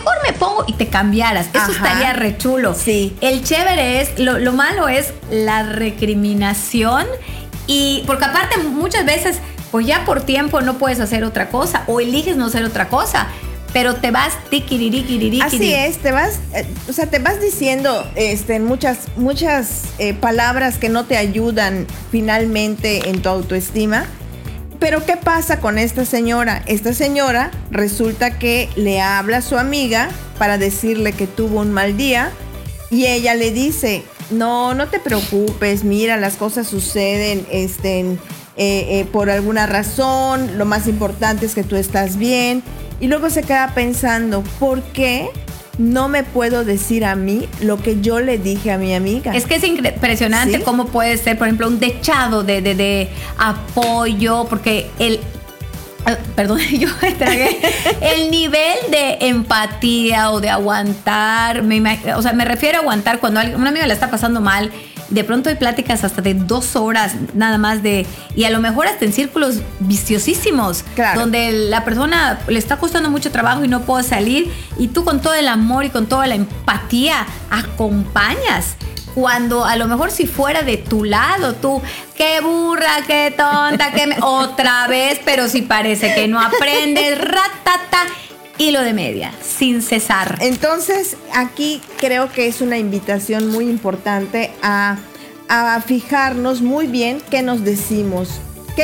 mejor me pongo y te cambiaras. Eso estaría re chulo. Sí. El chévere es, lo malo es la recriminación, y porque aparte muchas veces, pues ya por tiempo no puedes hacer otra cosa o eliges no hacer otra cosa. Pero te vas tiquiririquiririquiri. Así es, te vas diciendo muchas palabras que no te ayudan finalmente en tu autoestima. Pero ¿qué pasa con esta señora? Esta señora resulta que le habla a su amiga para decirle que tuvo un mal día y ella le dice, no te preocupes, mira, las cosas suceden por alguna razón, lo más importante es que tú estás bien. Y luego se queda pensando, ¿por qué no me puedo decir a mí lo que yo le dije a mi amiga? Es que es impresionante, ¿sí?, cómo puede ser, por ejemplo, un dechado de apoyo, porque perdón, yo me tragué. El nivel de empatía o de aguantar, me refiero a aguantar cuando una amiga la está pasando mal. De pronto hay pláticas hasta de 2 horas nada más y a lo mejor hasta en círculos viciosísimos, claro, donde la persona le está costando mucho trabajo y no puede salir, y tú con todo el amor y con toda la empatía acompañas. Cuando a lo mejor si fuera de tu lado, tú, qué burra, qué tonta, otra vez, pero si parece que no aprendes, ratata, hilo de media, sin cesar. Entonces, aquí creo que es una invitación muy importante a fijarnos muy bien qué nos decimos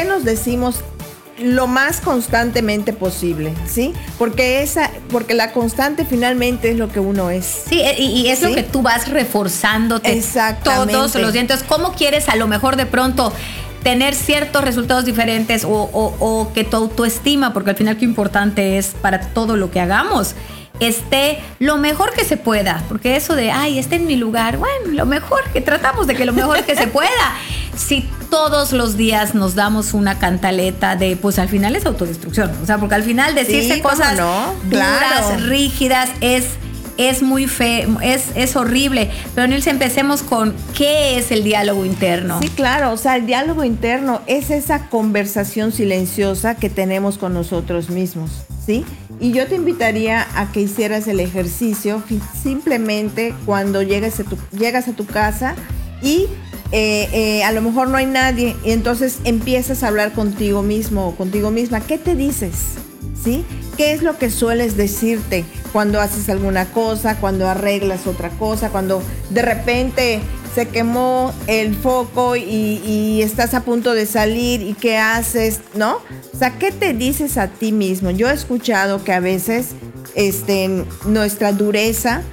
lo más constantemente posible, ¿sí? Porque la constante finalmente es lo que uno es. Sí, y es, ¿sí?, lo que tú vas reforzándote todos los días. Entonces, ¿cómo quieres a lo mejor de pronto tener ciertos resultados diferentes o que tu autoestima, porque al final qué importante es para todo lo que hagamos, esté lo mejor que se pueda? Porque eso de, esté en mi lugar, bueno, lo mejor que tratamos de que lo mejor que se pueda. Si todos los días nos damos una cantaleta de, pues al final es autodestrucción. O sea, porque al final decirse cosas duras, rígidas, es muy feo, es horrible. Pero Nilce, empecemos con ¿qué es el diálogo interno? Sí, claro, o sea, el diálogo interno es esa conversación silenciosa que tenemos con nosotros mismos, ¿sí? Y yo te invitaría a que hicieras el ejercicio simplemente cuando llegas a tu casa y a lo mejor no hay nadie, y entonces empiezas a hablar contigo mismo o contigo misma. ¿Qué te dices? ¿Sí? ¿Qué es lo que sueles decirte cuando haces alguna cosa, cuando arreglas otra cosa, cuando de repente se quemó el foco y estás a punto de salir y qué haces, ¿no? O sea, ¿qué te dices a ti mismo? Yo he escuchado que a veces nuestra dureza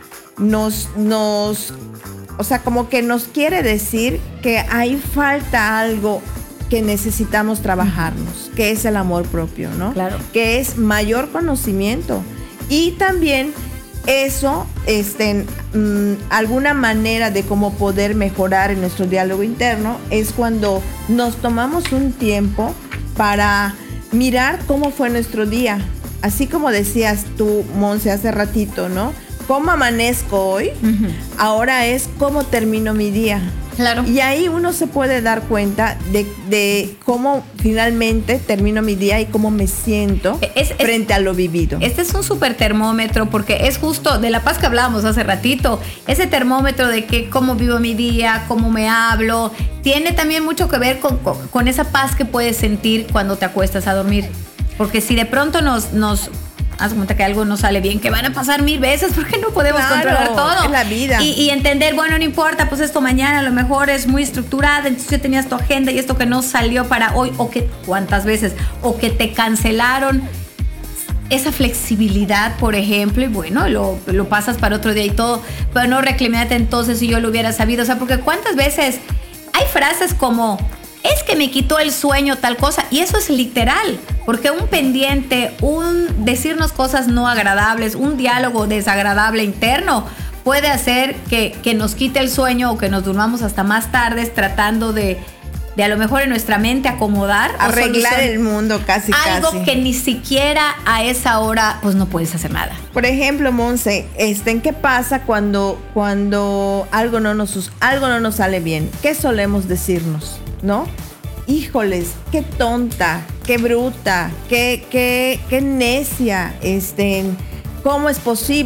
o sea, como que nos quiere decir que ahí falta algo que necesitamos trabajarnos, que es el amor propio, ¿no? Claro. Que es mayor conocimiento. Y también eso, alguna manera de cómo poder mejorar en nuestro diálogo interno es cuando nos tomamos un tiempo para mirar cómo fue nuestro día. Así como decías tú, Monse, hace ratito, ¿no? ¿Cómo amanezco hoy? Uh-huh. Ahora es cómo termino mi día. Claro. Y ahí uno se puede dar cuenta de cómo finalmente termino mi día y cómo me siento frente a lo vivido. Este es un súper termómetro, porque es justo de la paz que hablábamos hace ratito. Ese termómetro de que cómo vivo mi día, cómo me hablo, tiene también mucho que ver con esa paz que puedes sentir cuando te acuestas a dormir. Porque si de pronto nos haz cuenta que algo no sale bien, que van a pasar 1000 veces, porque no podemos controlar todo. Es la vida. Y entender, bueno, no importa, pues esto mañana a lo mejor es muy estructurada, entonces ya tenías tu agenda y esto que no salió para hoy, o que cuántas veces, o que te cancelaron. Esa flexibilidad, por ejemplo, y bueno, lo pasas para otro día y todo, pero no reclamate entonces si yo lo hubiera sabido. O sea, porque cuántas veces hay frases como, es que me quitó el sueño tal cosa, y eso es literal, porque un pendiente, un decirnos cosas no agradables, un diálogo desagradable interno puede hacer que nos quite el sueño o que nos durmamos hasta más tardes tratando de a lo mejor en nuestra mente acomodar, arreglar el mundo casi. Algo que ni siquiera a esa hora pues no puedes hacer nada. Por ejemplo, Monse, ¿qué pasa cuando algo no nos sale bien? ¿Qué solemos decirnos? ¿No? Híjoles, qué tonta, qué bruta, qué necia, ¿cómo es posible?